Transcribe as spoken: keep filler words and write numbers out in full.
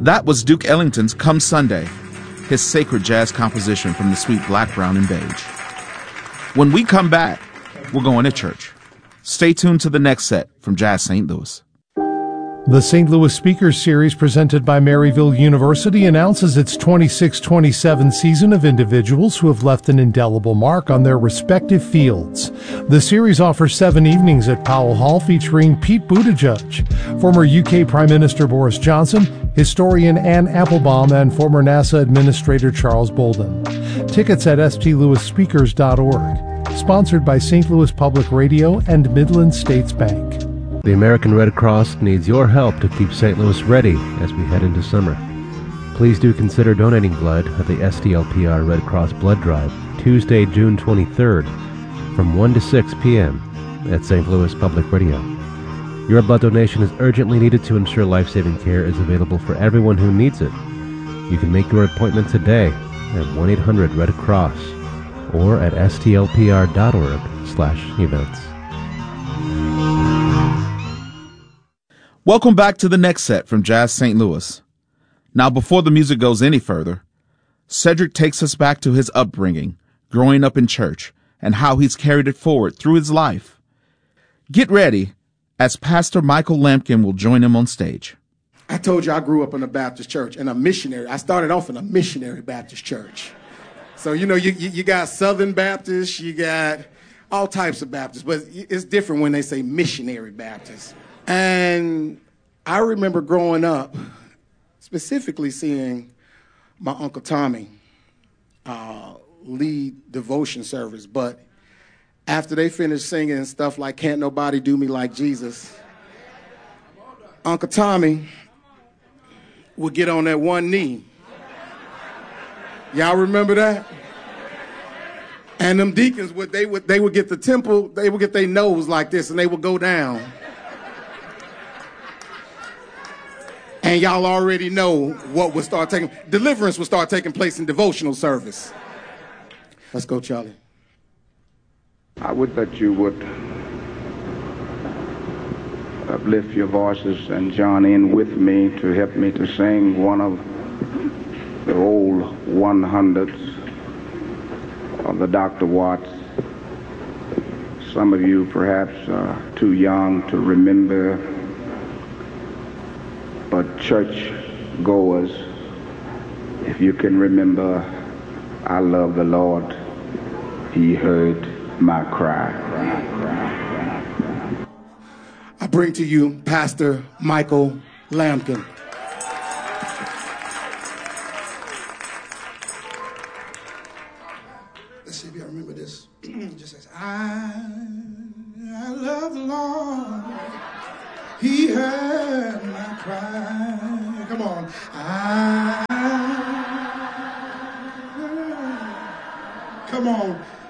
That was Duke Ellington's Come Sunday, his sacred jazz composition from the suite Black, Brown, and Beige. When we come back, we're going to church. Stay tuned to the next set from Jazz Saint Louis. The Saint Louis Speakers Series presented by Maryville University announces its twenty-six twenty-seven season of individuals who have left an indelible mark on their respective fields. The series offers seven evenings at Powell Hall featuring Pete Buttigieg, former U K Prime Minister Boris Johnson, historian Anne Applebaum, and former NASA Administrator Charles Bolden. Tickets at s t louis speakers dot org. Sponsored by Saint Louis Public Radio and Midland States Bank. The American Red Cross needs your help to keep Saint Louis ready as we head into summer. Please do consider donating blood at the S D L P R Red Cross Blood Drive, Tuesday, June twenty-third, from one to six p.m. at Saint Louis Public Radio. Your blood donation is urgently needed to ensure life-saving care is available for everyone who needs it. You can make your appointment today at one eight hundred red cross or at s t l p r dot org slash events. Welcome back to the next set from Jazz Saint Louis. Now, before the music goes any further, Cedric takes us back to his upbringing, growing up in church, and how he's carried it forward through his life. Get ready, as Pastor Michael Lampkin will join him on stage. I told you I grew up in a Baptist church, and a missionary. I started off in a missionary Baptist church. So, you know, you, you, you got Southern Baptists, you got all types of Baptists, but it's different when they say missionary Baptists. And I remember growing up, specifically seeing my Uncle Tommy uh, lead devotion service. But after they finished singing stuff like Can't Nobody Do Me Like Jesus, Uncle Tommy would get on that one knee. Y'all remember that? And them deacons, would they would they would get the temple, they would get their nose like this, and they would go down. And y'all already know what would start taking, deliverance would start taking place in devotional service. Let's go, Charlie. I would that you would uplift your voices and join in with me to help me to sing one of the old one hundreds of the Doctor Watts. Some of you perhaps are too young to remember, but church goers, if you can remember, I love the Lord, He heard my cry. I bring to you Pastor Michael Lampkin. Let's see if y'all remember this. It just says, I, I love the Lord, He heard my cry. Come on. I, come on.